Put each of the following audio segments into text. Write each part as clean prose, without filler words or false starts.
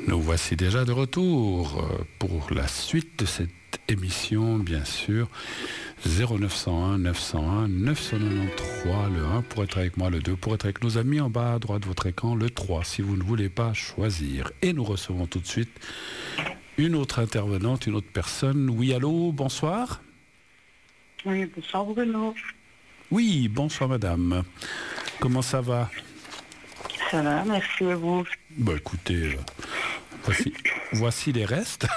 Nous voici déjà de retour pour la suite de cette émission, bien sûr. 0901 901 993, le 1 pour être avec moi, le 2 pour être avec nos amis en bas à droite de votre écran, le 3 si vous ne voulez pas choisir. Et nous recevons tout de suite une autre intervenante, une autre personne. Oui, allô, bonsoir. Oui, bonsoir Bruno. Oui, bonsoir madame. Comment ça va? Ça va, merci à vous. Bah écoutez, voici les restes.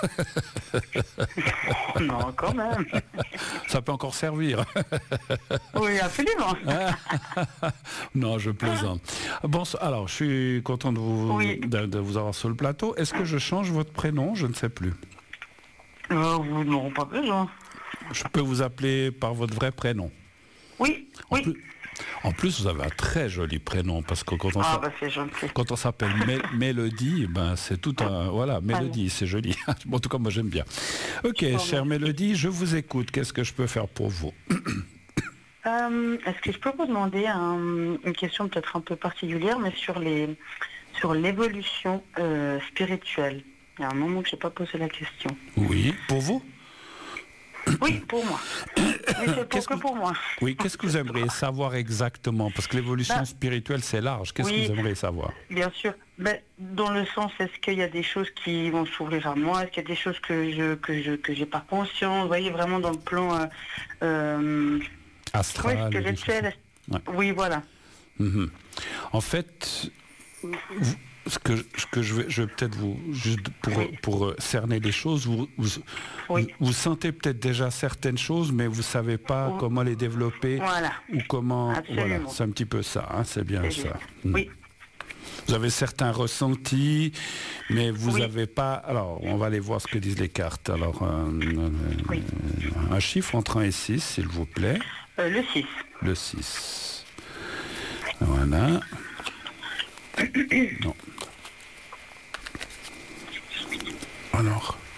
Non, quand même. Ça peut encore servir. Oui, absolument. Non, je plaisante. Bon, alors, je suis content de vous avoir sur le plateau. Est-ce que je change votre prénom? Je ne sais plus. Vous n'aurez pas besoin. Je peux vous appeler par votre vrai prénom? Oui, oui. En plus, vous avez un très joli prénom, parce que quand on s'appelle Mélodie, ben, c'est tout un... Voilà, Mélodie, c'est joli. Bon, en tout cas, moi, j'aime bien. Ok, chère Mélodie, je vous écoute. Qu'est-ce que je peux faire pour vous? Est-ce que je peux vous demander une question peut-être un peu particulière, mais sur l'évolution spirituelle? Il y a un moment que je n'ai pas posé la question. Oui, pour vous? Oui, pour moi. Mais c'est pour moi. Oui, qu'est-ce que vous aimeriez savoir exactement? Parce que l'évolution spirituelle, c'est large. Qu'est-ce que vous aimeriez savoir? Bien sûr. Dans le sens, est-ce qu'il y a des choses qui vont s'ouvrir à moi? Est-ce qu'il y a des choses que j'ai pas conscience? Vous voyez, vraiment dans le plan astral. Spirituel. Oui, voilà. En fait, ce que je vais peut-être vous, juste pour cerner les choses, vous sentez peut-être déjà certaines choses, mais vous ne savez pas comment les développer, ou comment... Voilà, c'est un petit peu ça, hein, c'est bien ça. Oui. Vous avez certains ressentis, mais vous n'avez pas... Alors, on va aller voir ce que disent les cartes. Alors, un chiffre entre 1 et 6, s'il vous plaît. Le 6. Le 6. Voilà. Non. Alors,